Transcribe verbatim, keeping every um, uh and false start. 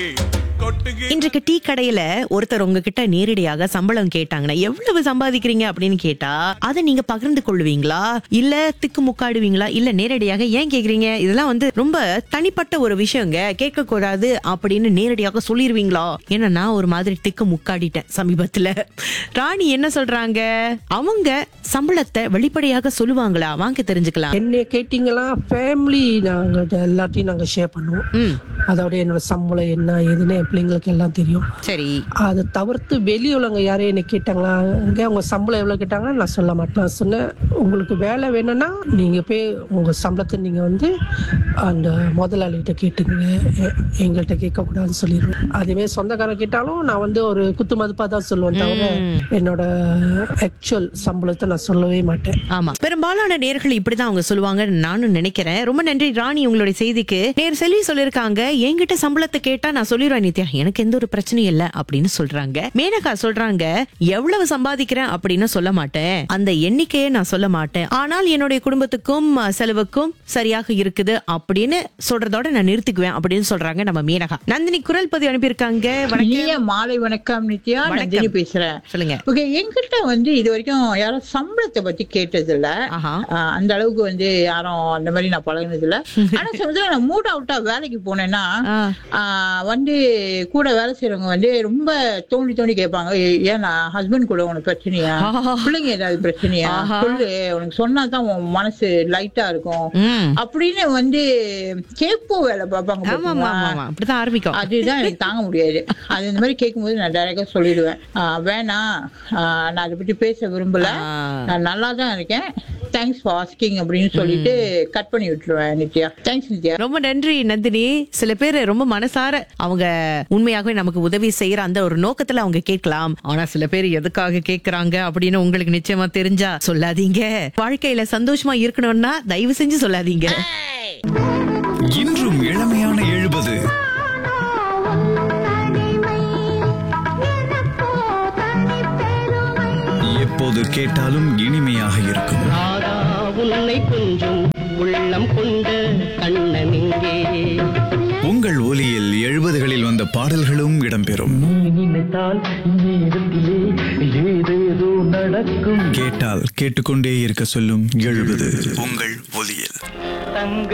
இன்றைக்கு டீ கடையில ஒருத்தர் உங்ககிட்ட நேரடியாக சம்பளம் கேட்டாங்கன்னா எவ்வளவு சம்பாதிக்கிறீங்க அப்படின்னு கேட்டா அதை நீங்க பகிர்ந்து கொள்வீங்களா இல்ல திக்கு முக்காடுவீங்களா இல்ல நேரடியாக ஏன் கேக்குறீங்க இதெல்லாம் வந்து ரொம்ப தனிப்பட்ட ஒரு விஷயங்க கேட்க கூடாது அப்படின்னு நேரடியாக சொல்லிருவீங்களா? ஏன்னா நான் ஒரு மாதிரி திக்கு முக்காடிட்டேன் சமீபத்துல. ராணி என்ன சொல்றாங்க? அவங்க சம்பளத்தை வெளிப்படையாக சொல்லுவாங்களா? வாங்க தெரிஞ்சுக்கலாம். என்ன கேட்டீங்களா, ஃபேமிலி நாங்க எல்லாத்தையும் நாங்க ஷேர் பண்ணுவோம். அதோட என்னோட சம்பளம் என்ன ஏதுன்னு என் பிள்ளைங்களுக்கு எல்லாம் தெரியும். சரி, அதை தவிர்த்து வெளியுள்ளவங்க யாரும் என்ன கேட்டாங்களா, இங்க உங்க சம்பளம் எவ்வளவு கேட்டாங்கன்னா நான் சொல்ல மாட்டேன். நான் சொன்னேன், உங்களுக்கு வேலை வேணும்னா நீங்க போய் உங்க சம்பளத்தை நீங்க வந்து அந்த முதலாளிகிட்ட கேட்டுங்க, எங்கள்கிட்ட கேட்க கூடாதுன்னு சொல்லிடுவேன். அதுவே சொந்தக்காரன் கேட்டாலும் நான் வந்து ஒரு குத்து மதிப்பா தான் சொல்லுவேன், தவிர என்னோட ஆக்சுவல் சம்பளத்தை நான் சொல்லவே மாட்டேன். ஆமா, பெரும்பாலான நேர்கள் இப்படிதான் அவங்க சொல்லுவாங்க நானும் நினைக்கிறேன். ரொம்ப நன்றி ராணி உங்களுடைய செய்திக்கு. நேர் செல்வி சொல்லிருக்காங்க, என்கிட்ட சம்பளத்தை கேட்டா நான் சொல்லிடுவேன் நித்யா, எனக்கு எந்த ஒரு பிரச்சனையும் இல்ல அப்படின்னு சொல்றாங்க. மேனகா சொல்றாங்க, எவ்வளவு சம்பாதிக்கிறேன் அப்படின்னு சொல்ல மாட்டேன், அந்த எண்ணிக்கையை நான் சொல்ல மாட்டேன், ஆனால் என்னுடைய குடும்பத்துக்கும் செலவுக்கும் சரியாக இருக்குது அப்படின்னு சொல்றதோட நான் நிறுத்திக்குவேன் அப்படின்னு சொல்றாங்க நம்ம மேனகா. நந்தினி குரல் பதிவு அனுப்பியிருக்காங்க. வணக்கம், மாலை வணக்கம் நித்யா, நந்தினி பேசுறேன். சொல்லுங்க. ஓகே, என்கிட்ட வந்து இது வரைக்கும் யாரும் சம்பளத்தை பத்தி கேட்டது இல்ல. அந்த அளவுக்கு வந்து யாரும் அந்த மாதிரி நான் பழகினது இல்ல. ஆனா சொல்றது நான் மூட் அவுட்டா வேலைக்கு போனேன்னா வந்து கூட வேலை செய்யறவங்க வந்து ரொம்ப தோண்டி தோண்டி கேட்பாங்க, ஏன்னா ஹஸ்பண்ட் கூட உனக்கு பிரச்சனையா, பிள்ளைங்க ஏதாவது பிரச்சனையா சொல்லு, உனக்கு சொன்னாதான் உன் மனசு லைட்டா இருக்கும் அப்படின்னு வந்து கேட்போ வேலை பார்ப்பாங்க. அதுதான் எனக்கு தாங்க முடியாது. அது இந்த மாதிரி கேட்கும்போது நான் டைரக்டா சொல்லிடுவேன், வேணாம் நான் அதை பத்தி பேச விரும்பல, நான் நல்லா தான் இருக்கேன், தேங்க்ஸ் ஃபார் ஆஸ்கிங் அப்படின்னு சொல்லிட்டு கட் பண்ணி விட்டுருவேன் நித்யா. தேங்க்ஸ் நித்யா. ரொம்ப நன்றி நந்தினி. சில பேர் ரொம்ப மனசார அவங்க உண்மையாகவே நமக்கு உதவி செய்யற அந்த ஒரு நோக்கத்துல அவங்க கேட்கலாம். ஆனா சில பேர் எதுக்காக கேக்குறாங்க அப்படின்னு உங்களுக்கு நிச்சயமா தெரிஞ்சா சொல்லாதீங்க. வாழ்க்கையில சந்தோஷமா இருக்கணும்னா தயவு செஞ்சு சொல்லாதீங்க. இன்றும் இளமையான எழுபது எப்போது கேட்டாலும் இனிமையாக இருக்கும். உங்கள் ஒலியில் எழுபதுகளில் வந்த பாடல்களும் இடம்பெறும். கேட்டால் கேட்டுக்கொண்டே இருக்க சொல்லும் எழுபது உங்கள் ஒலியில்.